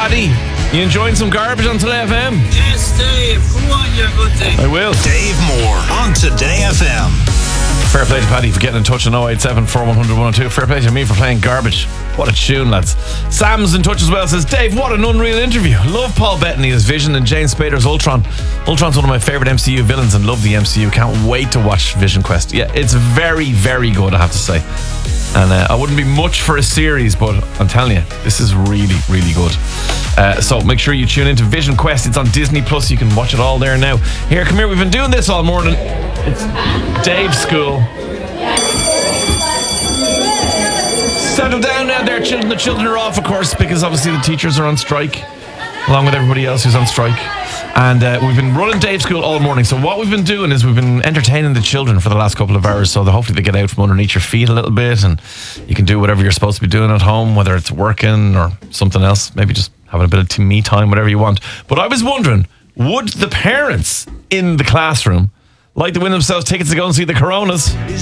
Paddy. You enjoying some garbage on Today FM? Yes, Dave. Come on, you good thing. I will. Dave Moore on Today FM. Fair play to Paddy for getting in touch on 087 4100 102. Fair play to me for playing garbage. What a tune, lads. Sam's in touch as well. Says, Dave, what an unreal interview. Love Paul Bettany as Vision and James Spader's Ultron. Ultron's one of my favourite MCU villains and love the MCU. Can't wait to watch Vision Quest. Yeah, it's very, very good, I have to say. And I wouldn't be much for a series, but I'm telling you, this is really, really good. So make sure you tune into Vision Quest. It's on Disney Plus. You can watch it all there now. Here, come here. We've been doing this all morning. It's Dave's school. Settle down now there, children. The children are off, of course, because obviously the teachers are on strike, along with everybody else who's on strike. And we've been running Dave's school all morning. So what we've been doing is we've been entertaining the children for the last couple of hours, so that hopefully they get out from underneath your feet a little bit, and you can do whatever you're supposed to be doing at home, whether it's working or something else, maybe just having a bit of me time, whatever you want. But I was wondering, would the parents in the classroom like to win themselves tickets to go and see the Coronas?